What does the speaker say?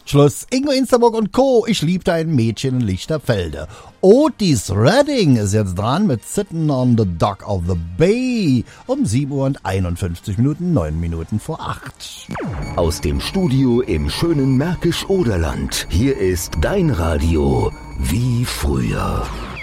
Schluss. Ingo Insterburg und Co. Ich liebte ein Mädchen in Lichterfelde. Otis Redding ist jetzt dran mit Sitting on the Dock of the Bay um 7 Uhr und 51 Minuten, 9 Minuten vor 8. Aus dem Studio im schönen Märkisch-Oderland. Hier ist dein Radio wie früher.